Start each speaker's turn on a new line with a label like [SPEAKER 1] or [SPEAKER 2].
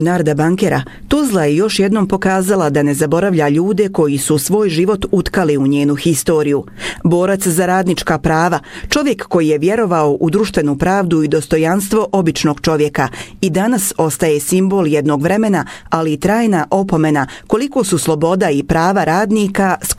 [SPEAKER 1] Narda Bankera, Tuzla je još jednom pokazala da ne zaboravlja ljude koji su svoj život utkali u njenu historiju. Borac za radnička prava, čovjek koji je vjerovao u društvenu pravdu i dostojanstvo običnog čovjeka i danas ostaje simbol jednog vremena, ali i trajna opomena koliko su sloboda i prava radnika